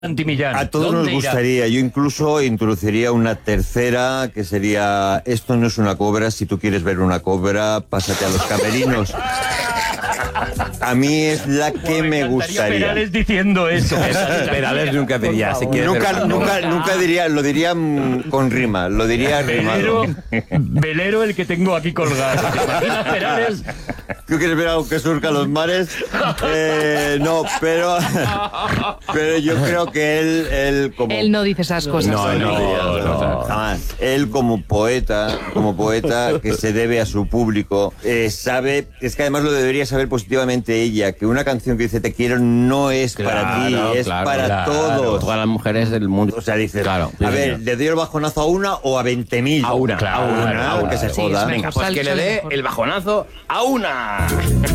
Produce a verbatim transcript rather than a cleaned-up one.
Antillán. A todos nos gustaría. Yo incluso introduciría una tercera, que sería: esto no es una cobra, si tú quieres ver una cobra, pásate a los camerinos. A mí es la que me, me gustaría. Perales diciendo eso. Perales nunca diría. Si nunca, ver... nunca, nunca diría, lo diría con rima, lo diría Velero, rimado. velero el que tengo aquí colgado. ¿Te imaginas, Perales? ¿Tú quieres ver algo que surca los mares? Eh, no, pero pero yo creo que él, él como... Él no dice esas cosas. No, no, no, no, jamás. Él como poeta, como poeta que se debe a su público, eh, sabe, es que además lo debería saber positivamente ella, que una canción que dice te quiero no es claro, para ti, es claro, para claro, todos. Todas las mujeres del mundo. O sea, dices, claro, a ver, ¿le doy el bajonazo a una o a veinte mil? A una, claro, a una, a una, que se sí, joda. venga, Pues que le dé el bajonazo a una.